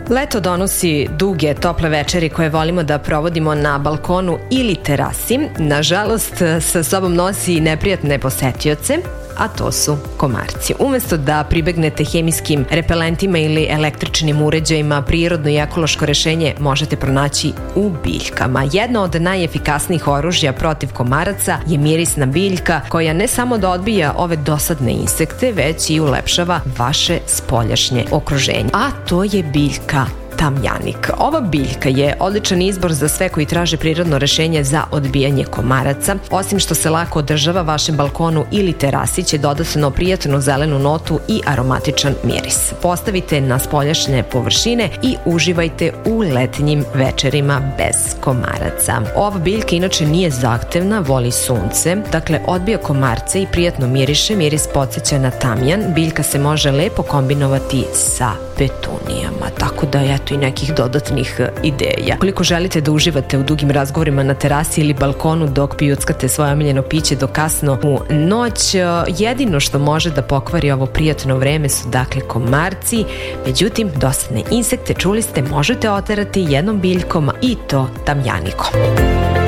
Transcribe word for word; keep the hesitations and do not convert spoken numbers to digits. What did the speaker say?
Leto donosi duge, tople večeri koje volimo da provodimo na balkonu ili terasi. Nažalost, sa sobom nosi i neprijatne posetioce, a to su komarci. Umesto da pribegnete hemijskim repelentima ili električnim uređajima, prirodno i ekološko rešenje možete pronaći u biljkama. Jedno od najefikasnijih oružja protiv komaraca je mirisna biljka koja ne samo da odbija ove dosadne insekte, već i ulepšava vaše spoljašnje okruženje. A to je biljka tamjanik. Ova biljka je odličan izbor za sve koji traže prirodno rešenje za odbijanje komaraca. Osim što se lako održava, vašem balkonu ili terasi će dodatno prijatnu zelenu notu i aromatičan miris. Postavite na spoljašnje površine i uživajte u letnjim večerima bez komaraca. Ova biljka inače nije zahtevna, voli sunce, dakle odbija komarce i prijatno miriše, miris podsjeća na tamjan. Biljka se može lepo kombinovati sa petunijama, tako da je eto i nekih dodatnih ideja. Koliko želite da uživate u dugim razgovorima na terasi ili balkonu dok pijuckate svoje omiljeno piće do kasno u noć, jedino što može da pokvari ovo prijatno vreme su dakle komarci. Međutim, dosadne insekte, čuli ste, možete oterati jednom biljkom i to tamjanikom.